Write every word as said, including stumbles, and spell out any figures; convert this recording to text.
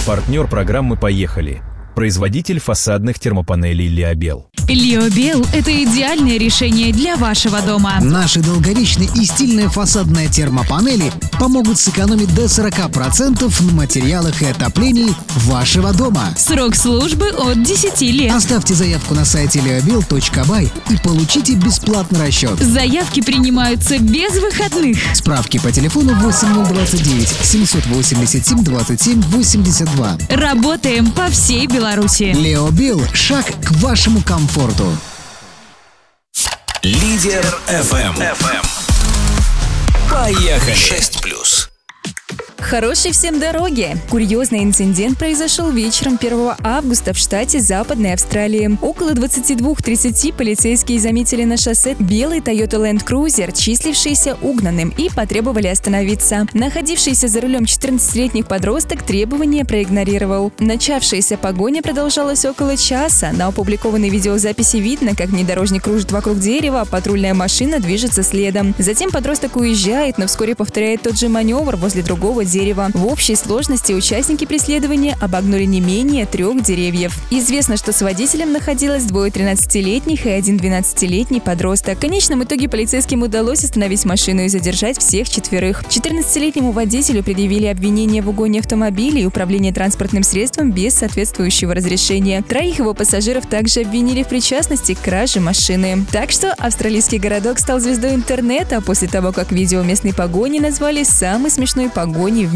Партнер программы «Поехали». Производитель фасадных термопанелей «Лиобел». «Лиобел» — это идеальное решение для вашего дома. Наши долговечные и стильные фасадные термопанели помогут сэкономить до сорок процентов на материалах и отоплении вашего дома. Срок службы от десяти лет. Оставьте заявку на сайте лиобел точка бай и получите бесплатный расчет. Заявки принимаются без выходных. Справки по телефону восемь ноль двадцать девять семьсот восемьдесят семь двадцать семь восемьдесят два. Работаем по всей Беларуси. Лиобел – шаг к вашему комфорту. Лидер эф эм. Поехали! шесть плюс. Хорошей всем дороги! Курьезный инцидент произошел вечером первого августа в штате Западной Австралии. Около двадцати двух тридцати полицейские заметили на шоссе белый Toyota Land Cruiser, числившийся угнанным, и потребовали остановиться. Находившийся за рулем четырнадцатилетний подросток требования проигнорировал. Начавшаяся погоня продолжалась около часа. На опубликованной видеозаписи видно, как внедорожник кружит вокруг дерева, а патрульная машина движется следом. Затем подросток уезжает, но вскоре повторяет тот же маневр возле другого дерева. В общей сложности участники преследования обогнули не менее трех деревьев. Известно, что с водителем находилось двое тринадцатилетних и один двенадцатилетний подросток. В конечном итоге полицейским удалось остановить машину и задержать всех четверых. четырнадцатилетнему водителю предъявили обвинение в угоне автомобиля и управлении транспортным средством без соответствующего разрешения. Троих его пассажиров также обвинили в причастности к краже машины. Так что австралийский городок стал звездой интернета после того, как видео местной погони назвали самой смешной погоней